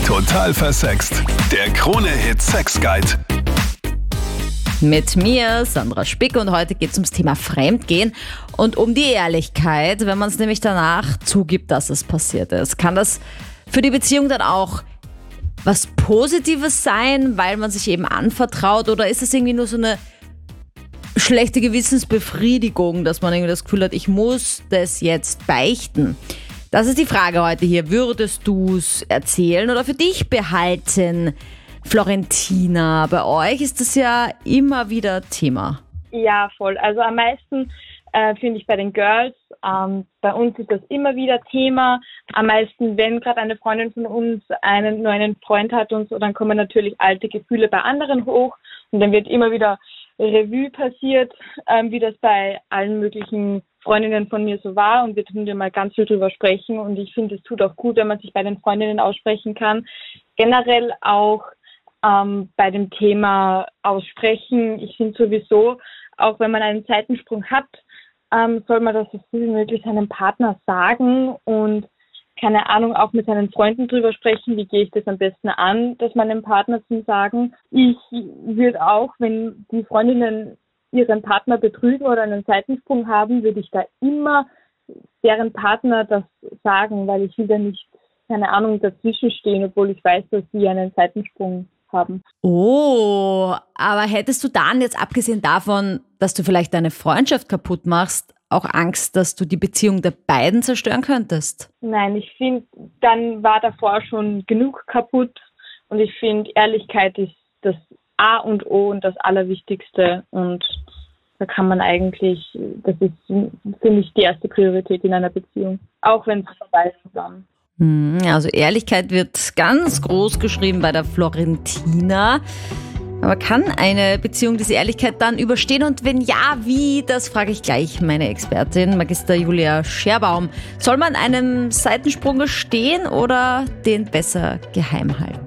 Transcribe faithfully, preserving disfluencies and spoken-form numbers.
Total versext. Der Krone-Hit Sex Guide. Mit mir, Sandra Spick, und heute geht es ums Thema Fremdgehen und um die Ehrlichkeit, wenn man es nämlich danach zugibt, dass es passiert ist. Kann das für die Beziehung dann auch was Positives sein, weil man sich eben anvertraut, oder ist es irgendwie nur so eine schlechte Gewissensbefriedigung, dass man irgendwie das Gefühl hat, ich muss das jetzt beichten? Das ist die Frage heute hier. Würdest du es erzählen oder für dich behalten? Florentina, bei euch ist das ja immer wieder Thema. Ja, voll. Also am meisten äh, finde ich bei den Girls. Ähm, bei uns ist das immer wieder Thema. Am meisten, wenn gerade eine Freundin von uns einen, nur einen Freund hat und so, dann kommen natürlich alte Gefühle bei anderen hoch. Und dann wird immer wieder Revue passiert, ähm, wie das bei allen möglichen Freundinnen von mir so war. Und wir tun dir mal ganz viel drüber sprechen. Und ich finde, es tut auch gut, wenn man sich bei den Freundinnen aussprechen kann. Generell auch Ähm, bei dem Thema Aussprechen. Ich finde sowieso, auch wenn man einen Seitensprung hat, ähm, soll man das so früh wie möglich seinem Partner sagen und, keine Ahnung, auch mit seinen Freunden drüber sprechen, wie gehe ich das am besten an, das meinem Partner zu sagen. Ich würde auch, wenn die Freundinnen ihren Partner betrügen oder einen Seitensprung haben, würde ich da immer deren Partner das sagen, weil ich will da nicht, keine Ahnung, dazwischen stehen, obwohl ich weiß, dass sie einen Seitensprung haben. Oh, aber hättest du dann jetzt, abgesehen davon, dass du vielleicht deine Freundschaft kaputt machst, auch Angst, dass du die Beziehung der beiden zerstören könntest? Nein, ich finde, dann war davor schon genug kaputt und ich finde, Ehrlichkeit ist das A und O und das Allerwichtigste und da kann man eigentlich, das ist für mich die erste Priorität in einer Beziehung, auch wenn es vorbei ist dann. Also Ehrlichkeit wird ganz groß geschrieben bei der Florentina. Aber kann eine Beziehung diese Ehrlichkeit dann überstehen? Und wenn ja, wie? Das frage ich gleich meine Expertin, Magister Julia Scherbaum. Soll man einem Seitensprung gestehen oder den besser geheim halten?